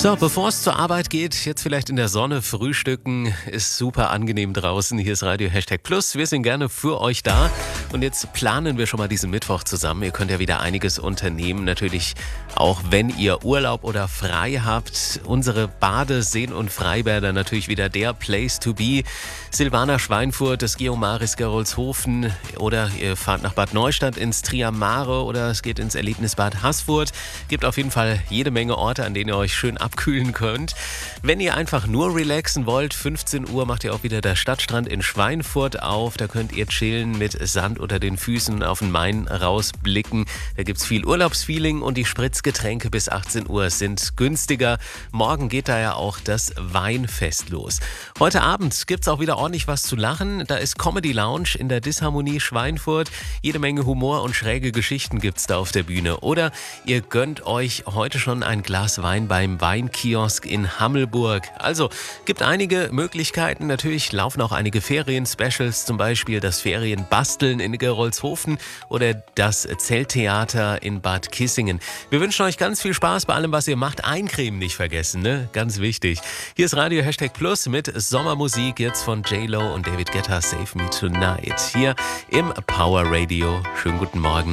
So, bevor es zur Arbeit geht, jetzt vielleicht in der Sonne frühstücken, ist super angenehm draußen. Hier ist Radio #Plus. Wir sind gerne für euch da. Und jetzt planen wir schon mal diesen Mittwoch zusammen. Ihr könnt ja wieder einiges unternehmen. Natürlich auch, wenn ihr Urlaub oder frei habt. Unsere Bade-, Seen- und Freibäder natürlich wieder der Place to be. Silvana Schweinfurt, das Geomaris Gerolzhofen, oder ihr fahrt nach Bad Neustadt ins Triamare oder es geht ins Erlebnisbad Haßfurt. Gibt auf jeden Fall jede Menge Orte, an denen ihr euch schön abkühlen könnt. Wenn ihr einfach nur relaxen wollt, 15 Uhr macht ihr auch wieder der Stadtstrand in Schweinfurt auf. Da könnt ihr chillen mit Sand unter den Füßen, auf den Main rausblicken. Da gibt's viel Urlaubsfeeling und die Spritzgetränke bis 18 Uhr sind günstiger. Morgen geht da ja auch das Weinfest los. Heute Abend gibt's auch wieder ordentlich was zu lachen. Da ist Comedy Lounge in der Disharmonie Schweinfurt. Jede Menge Humor und schräge Geschichten gibt's da auf der Bühne. Oder ihr gönnt euch heute schon ein Glas Wein beim Weinkiosk in Hammelburg. Also, gibt einige Möglichkeiten. Natürlich laufen auch einige Ferien-Specials, zum Beispiel das Ferienbasteln in Gerolzhofen oder das Zelttheater in Bad Kissingen. Wir wünschen euch ganz viel Spaß bei allem, was ihr macht. Eincremen nicht vergessen, ne? Ganz wichtig. Hier ist Radio #Plus mit Sommermusik jetzt von J-Lo und David Guetta, Save Me Tonight. Hier im Power Radio. Schönen guten Morgen.